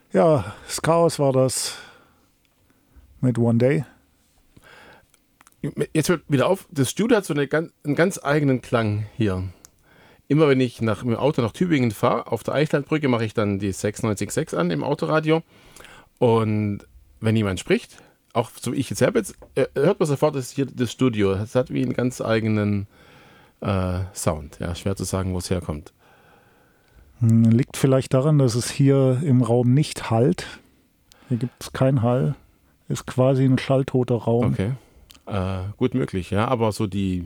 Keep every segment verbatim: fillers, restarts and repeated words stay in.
Ja, das Chaos war das mit One Day. Jetzt hört wieder auf, das Studio hat so eine, einen ganz eigenen Klang hier. Immer wenn ich nach, mit dem Auto nach Tübingen fahre, auf der Eichlandbrücke mache ich dann die sechsundneunzig Komma sechs an im Autoradio. Und wenn jemand spricht, auch so wie ich jetzt habe, jetzt, hört man sofort, das ist hier das Studio. Es hat wie einen ganz eigenen äh, Sound. Ja, schwer zu sagen, wo es herkommt. Liegt vielleicht daran, dass es hier im Raum nicht hallt. Hier gibt es keinen Hall. Ist quasi ein schalltoter Raum. Okay. Äh, gut möglich, ja. Aber so die,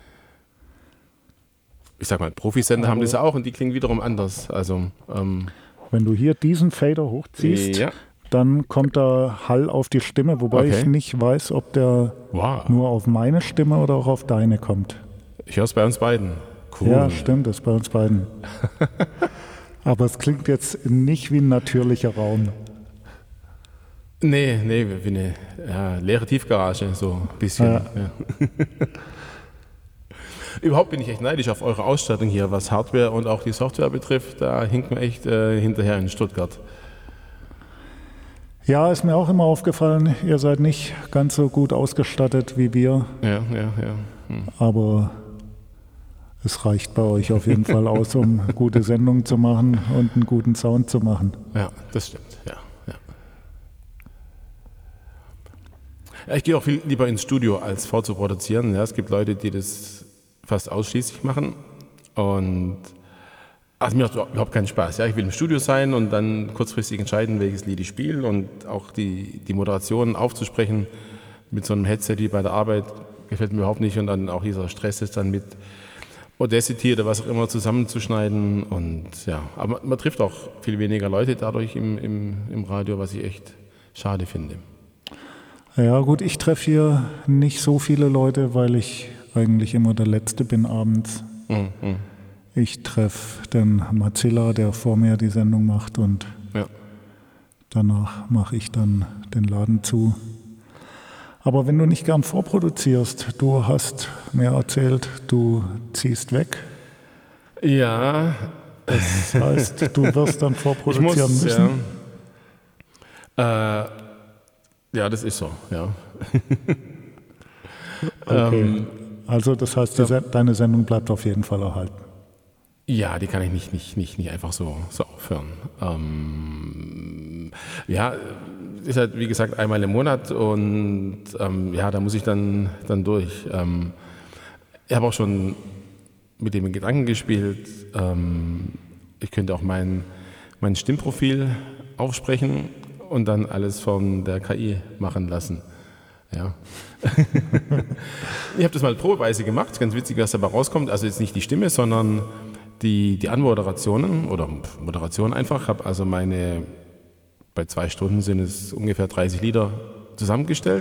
ich sag mal, Profisender haben das ja auch und die klingen wiederum anders. Also, ähm, wenn du hier diesen Fader hochziehst, ja. dann kommt da Hall auf die Stimme, wobei okay. ich nicht weiß, ob der wow. nur auf meine Stimme oder auch auf deine kommt. Ich höre es bei uns beiden. Cool. Ja, stimmt, das ist bei uns beiden. Aber es klingt jetzt nicht wie ein natürlicher Raum. Nee, nee, wie eine ja, leere Tiefgarage, so ein bisschen. Ja. Ja. Überhaupt bin ich echt neidisch auf eure Ausstattung hier, was Hardware und auch die Software betrifft. Da hinkt man echt äh, hinterher in Stuttgart. Ja, ist mir auch immer aufgefallen, ihr seid nicht ganz so gut ausgestattet wie wir. Ja, ja, ja. Hm. Aber es reicht bei euch auf jeden Fall aus, um gute Sendungen zu machen und einen guten Sound zu machen. Ja, das stimmt, ja. ja. ja ich gehe auch viel lieber ins Studio, als vorzuproduzieren. Ja, es gibt Leute, die das fast ausschließlich machen. Und also mir macht überhaupt keinen Spaß. Ja, ich will im Studio sein und dann kurzfristig entscheiden, welches Lied ich spiele und auch die, die Moderation aufzusprechen mit so einem Headset wie bei der Arbeit gefällt mir überhaupt nicht. Und dann auch dieser Stress ist dann mit Audacity oder was auch immer zusammenzuschneiden und ja, aber man, man trifft auch viel weniger Leute dadurch im, im, im Radio, was ich echt schade finde. Ja gut, ich treffe hier nicht so viele Leute, weil ich eigentlich immer der Letzte bin abends. Mhm. Ich treffe den Mazzilla, der vor mir die Sendung macht und ja. danach mache ich dann den Laden zu. Aber wenn du nicht gern vorproduzierst, du hast mir erzählt, du ziehst weg. Ja. Das heißt, du wirst dann vorproduzieren muss, müssen. Ja. Äh, ja, das ist so, ja. Okay. ähm, also das heißt, ja. deine Sendung bleibt auf jeden Fall erhalten. Ja, die kann ich nicht, nicht, nicht, nicht einfach so, so aufhören. Ähm, ja, ist halt wie gesagt einmal im Monat und ähm, ja, da muss ich dann, dann durch. Ähm, ich habe auch schon mit dem Gedanken gespielt, ähm, ich könnte auch mein, mein Stimmprofil aufsprechen und dann alles von der K I machen lassen. Ja. Ich habe das mal probeweise gemacht, ist ganz witzig, was dabei rauskommt. Also jetzt nicht die Stimme, sondern die, die Anmoderationen oder Moderation einfach. Ich habe also meine, bei zwei Stunden sind es ungefähr dreißig Lieder zusammengestellt